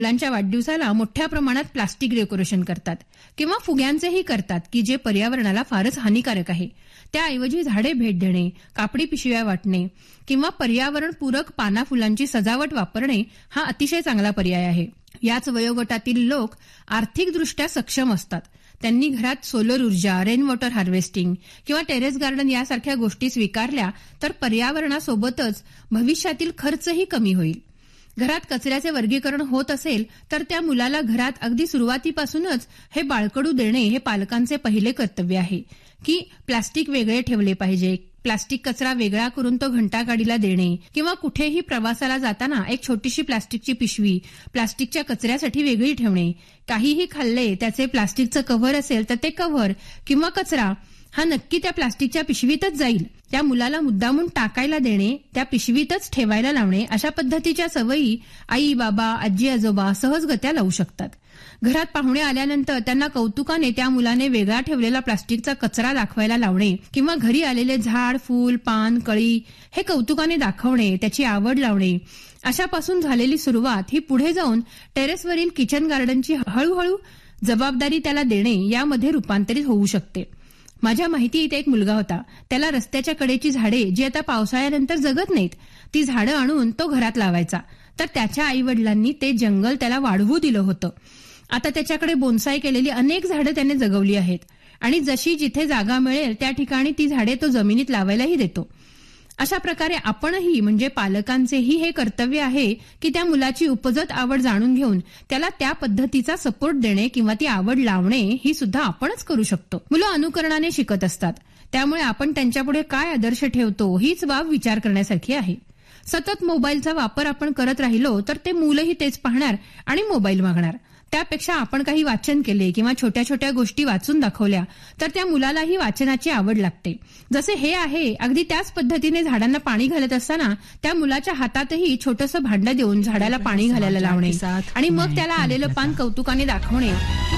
मुलांच्या वाढदिवसाला मोठ्या प्रमाणात प्लास्टिक डेकोरेशन करतात किंवा फुग्यांचेही करतात की जे पर्यावरणाला फारच हानिकारक आहे. त्याऐवजी झाडे भेट देणे, कापडी पिशव्या वाटणे किंवा पर्यावरणपूरक पाना फुलांची सजावट वापरणे हा अतिशय चांगला पर्याय आहे. याच वयोगटातील लोक आर्थिकदृष्ट्या सक्षम असतात. त्यांनी घरात सोलर ऊर्जा, रेन वॉटर हार्वेस्टिंग किंवा टेरेस गार्डन यासारख्या गोष्टी स्वीकारल्या तर पर्यावरणासोबतच भविष्यातील खर्चही कमी होईल. घरात कचऱ्याचे वर्गीकरण होत असेल तर त्या मुलाला घरात अगदी सुरुवातीपासूनच हे बाळकडू देणे हे पालकांचे पहिले कर्तव्य आहे की प्लास्टिक वेगळे ठेवले पाहिजे, प्लास्टिक कचरा वेगळा करून तो घंटागाडीला देणे किंवा कुठेही प्रवासाला जाताना एक छोटीशी प्लास्टिकची पिशवी प्लास्टिकच्या कचऱ्यासाठी वेगळी ठेवणे. काहीही खाल्ले त्याचे प्लास्टिकचं कव्हर असेल तर ते कव्हर किंवा कचरा हा नक्की त्या प्लास्टिकच्या पिशवीतच जाईल. त्या मुलाला मुद्दामून टाकायला देणे, त्या पिशवीतच ठेवायला लावणे अशा पद्धतीच्या सवयी आई बाबा, आजी आजोबा सहजगत्या लावू शकतात. घरात पाहुणे आल्यानंतर त्यांना कौतुकाने त्या मुलाने वेगळा ठेवलेला प्लास्टिकचा कचरा दाखवायला लावणे किंवा घरी आलेले झाड, फूल, पान, कळी हे कौतुकाने दाखवणे, त्याची आवड लावणे अशापासून झालेली सुरुवात ही पुढे जाऊन टेरेसवरील किचन गार्डनची हळूहळू जबाबदारी त्याला देणे यामध्ये रूपांतरित होऊ शकते. माझ्या माहितीत एक मुलगा होता. त्याला रस्त्याच्या कडेची झाडे जी आता पावसाळ्यानंतर जगत नाहीत ती झाडं आणून तो घरात लावायचा. तर त्याच्या आईवडिलांनी ते जंगल त्याला वाढवू दिलं होतं. आता त्याच्याकडे बोन्साय केलेली अनेक झाडं त्याने जगवली आहेत आणि जशी जिथे जागा मिळेल त्या ठिकाणी ती झाडे तो जमिनीत लावायलाही देतो. अशा प्रकारे आपणही म्हणजे पालकांचेही हे कर्तव्य आहे की त्या मुलाची उपजत आवड जाणून घेऊन त्याला त्या पद्धतीचा सपोर्ट देणे किंवा ती आवड लावणे ही सुद्धा आपणच करू शकतो. मुलं अनुकरणाने शिकत असतात, त्यामुळे आपण त्यांच्यापुढे काय आदर्श ठेवतो हीच बाब विचार करण्यासारखी आहे. सतत मोबाईलचा वापर आपण करत राहिलो तर ते मुलंही तेच पाहणार आणि मोबाईल मागणार. त्यापेक्षा आपण काही वाचन केले किंवा छोट्या छोट्या गोष्टी वाचून दाखवल्या तर त्या मुलालाही वाचनाची आवड लागते. जसे हे आहे अगदी त्याच पद्धतीने झाडांना पाणी घालत असताना त्या मुलाच्या हातातही छोटंसं भांडं देऊन झाडाला पाणी घालायला लावणे आणि मग त्याला आलेलं पान कौतुकाने दाखवणे.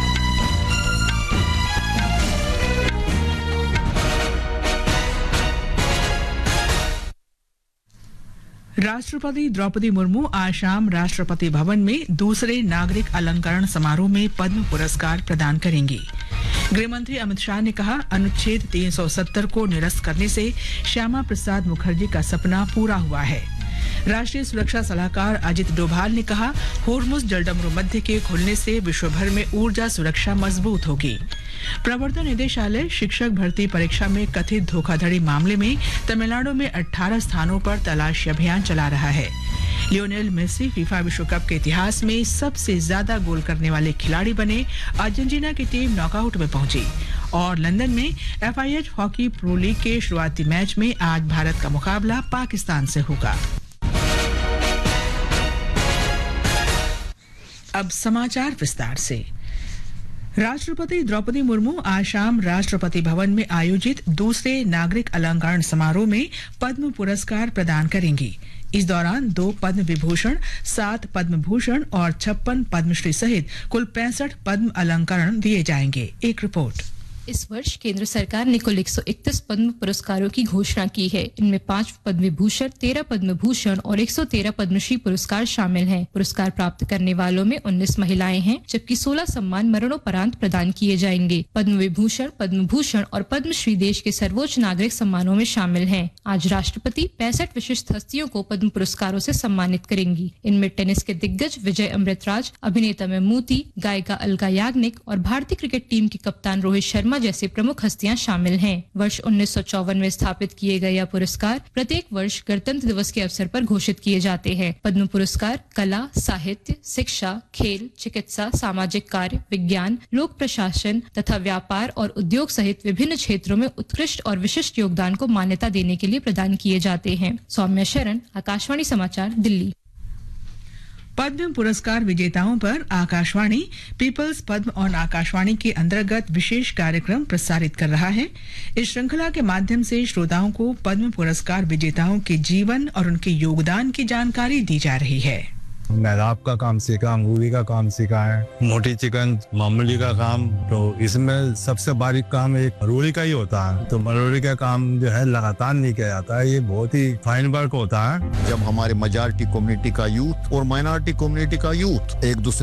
राष्ट्रपति द्रौपदी मुर्मू आज शाम राष्ट्रपति भवन में दूसरे नागरिक अलंकरण समारोह में पद्म पुरस्कार प्रदान करेंगी. गृहमंत्री अमित शाह ने कहा, अनुच्छेद 370 को निरस्त करने से श्यामा प्रसाद मुखर्जी का सपना पूरा हुआ है. राष्ट्रीय सुरक्षा सलाहकार अजित डोभाल ने कहा, होर्मुज जलडमरू मध्य के खुलने से विश्व भर में ऊर्जा सुरक्षा मजबूत होगी. प्रवर्तन निदेशालय शिक्षक भर्ती परीक्षा में कथित धोखाधड़ी मामले में तमिलनाडु में 18 स्थानों पर तलाशी अभियान चला रहा है. लियोनेल मेसी फीफा विश्व कप के इतिहास में सबसे ज्यादा गोल करने वाले खिलाड़ी बने. अर्जेंटीना की टीम नॉकआउट में पहुंची और लंदन में FIH हॉकी प्रो लीग के शुरुआती मैच में आज भारत का मुकाबला पाकिस्तान से होगा. अब समाचार विस्तार से. राष्ट्रपति द्रौपदी मुर्मू आज शाम राष्ट्रपति भवन में आयोजित दूसरे नागरिक अलंकरण समारोह में पद्म पुरस्कार प्रदान करेंगी. इस दौरान 2 पद्म विभूषण, 7 पद्म भूषण और 56 पद्मश्री सहित कुल 65 पद्म अलंकरण दिए जाएंगे. एक रिपोर्ट. इस वर्ष केंद्र सरकार ने कुल 131 पद्म पुरस्कारों की घोषणा की है. इनमें 5 पद्म विभूषण, 13 पद्म भूषण और 113 पद्मश्री पुरस्कार शामिल हैं. पुरस्कार प्राप्त करने वालों में 19 महिलाएं हैं, जबकि 16 सम्मान मरणोपरांत प्रदान किए जाएंगे. पद्म विभूषण, पद्म भूषण और पद्मश्री देश के सर्वोच्च नागरिक सम्मानों में शामिल हैं. आज राष्ट्रपति 65 विशिष्ट हस्तियों को पद्म पुरस्कारों से सम्मानित करेंगी. इनमें टेनिस के दिग्गज विजय अमृतराज, अभिनेता मेमूती, गायिका अलका याग्निक और भारतीय क्रिकेट टीम के कप्तान रोहित शर्मा जैसे प्रमुख हस्तियां शामिल हैं. वर्ष 1954 में स्थापित किए गए यह पुरस्कार प्रत्येक वर्ष गणतंत्र दिवस के अवसर पर घोषित किए जाते हैं. पद्म पुरस्कार कला, साहित्य, शिक्षा, खेल, चिकित्सा, सामाजिक कार्य, विज्ञान, लोक प्रशासन तथा व्यापार और उद्योग सहित विभिन्न क्षेत्रों में उत्कृष्ट और विशिष्ट योगदान को मान्यता देने के लिए प्रदान किए जाते हैं. सौम्या शरण, आकाशवाणी समाचार, दिल्ली. पद्म पुरस्कार विजेताओं पर आकाशवाणी पीपल्स पद्म और आकाशवाणी के अंतर्गत विशेष कार्यक्रम प्रसारित कर रहा है. इस श्रृंखला के माध्यम से श्रोताओं को पद्म पुरस्कार विजेताओं के जीवन और उनके योगदान की जानकारी दी जा रही है. मेहराब का काम सीखा, अंगूरी का काम सीखा है, मोटी चिकन मामूली का काम। तो इसमें सबसे बारीक काम एक मरोड़ी का ही होता है। तो मरोड़ी का काम जो है लगातार नहीं किया जाता है, ये बहुत ही फाइन वर्क होता है। जब हमारे मेजॉरिटी कम्युनिटी का यूथ और माइनॉरिटी कम्युनिटी का यूथ एक दूसरे